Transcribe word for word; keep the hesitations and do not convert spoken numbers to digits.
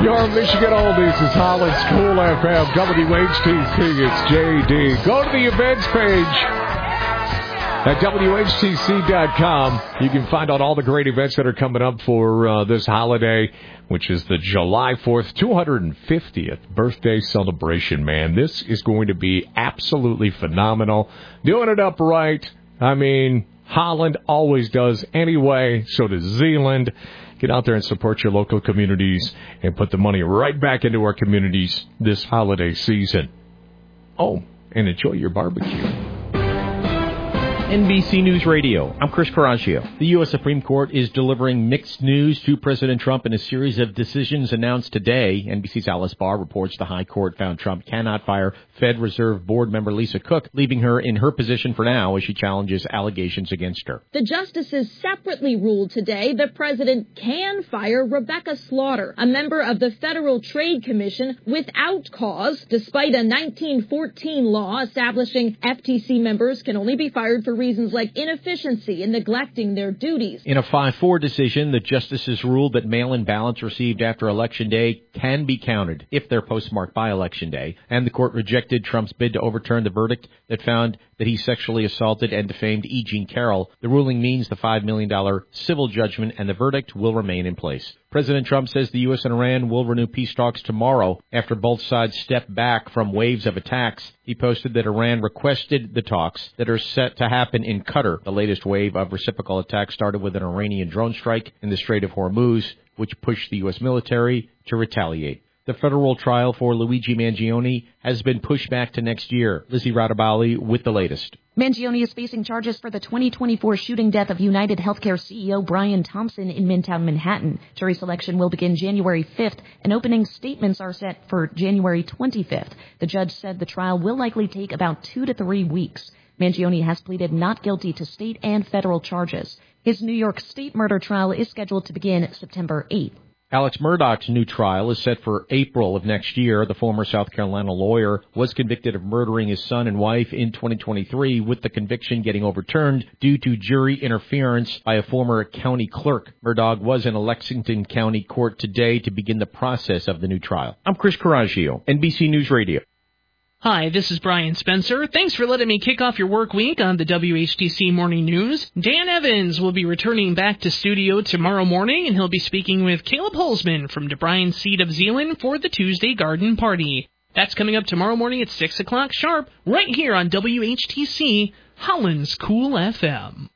Your Michigan Oldies is Holland's Cool F M, W H T C, it's J D. Go to the events page at W H T C dot com. You can find out all the great events that are coming up for uh, this holiday, which is the July fourth, two hundred fiftieth birthday celebration, man. This is going to be absolutely phenomenal. Doing it up right. I mean, Holland always does anyway, so does Zeeland. Get out there and support your local communities and put the money right back into our communities this holiday season. Oh, and enjoy your barbecue. N B C News Radio. I'm Chris Coraggio. The U S Supreme Court is delivering mixed news to President Trump in a series of decisions announced today. N B C's Alice Barr reports the High Court found Trump cannot fire Fed Reserve Board member Lisa Cook, leaving her in her position for now as she challenges allegations against her. The justices separately ruled today the president can fire Rebecca Slaughter, a member of the Federal Trade Commission, without cause, despite a nineteen fourteen law establishing F T C members can only be fired for reasons like inefficiency and neglecting their duties. In a five four decision, the justices ruled that mail-in ballots received after Election Day can be counted if they're postmarked by Election Day, and the court rejected Trump's bid to overturn the verdict that found that he sexually assaulted and defamed E. Jean Carroll. The ruling means the five million dollars civil judgment and the verdict will remain in place. President Trump says the U S and Iran will renew peace talks tomorrow after both sides step back from waves of attacks. He posted that Iran requested the talks that are set to happen in Qatar. The latest wave of reciprocal attacks started with an Iranian drone strike in the Strait of Hormuz, which pushed the U S military to retaliate. The federal trial for Luigi Mangione has been pushed back to next year. Lizzie Radabali with the latest. Mangione is facing charges for the twenty twenty-four shooting death of United Healthcare C E O Brian Thompson in Midtown Manhattan. Jury selection will begin January fifth, and opening statements are set for January twenty-fifth. The judge said the trial will likely take about two to three weeks. Mangione has pleaded not guilty to state and federal charges. His New York State murder trial is scheduled to begin September eighth. Alex Murdaugh's new trial is set for April of next year. The former South Carolina lawyer was convicted of murdering his son and wife in twenty twenty-three, with the conviction getting overturned due to jury interference by a former county clerk. Murdaugh was in a Lexington County court today to begin the process of the new trial. I'm Chris Coraggio, N B C News Radio. Hi, this is Brian Spencer. Thanks for letting me kick off your work week on the W H T C Morning News. Dan Evans will be returning back to studio tomorrow morning, and he'll be speaking with Caleb Holzman from DeBryan Seed of Zeeland for the Tuesday Garden Party. That's coming up tomorrow morning at six o'clock sharp, right here on W H T C, Holland's Cool F M.